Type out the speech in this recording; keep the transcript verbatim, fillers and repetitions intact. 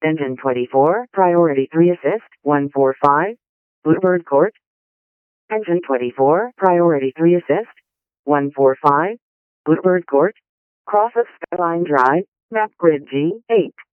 Engine twenty-four, Priority three Assist, one four five, Bluebird Court. Engine twenty-four, Priority three Assist, one four five, Bluebird Court. Cross of Skyline Drive, Map Grid G eight.